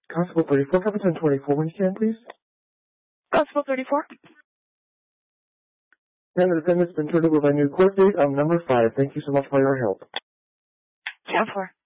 Constable 34, Captain 24, when you can, please. Constable 34. And the defendant's been turned over by new court date on number 5. Thank you so much for your help. 10-4.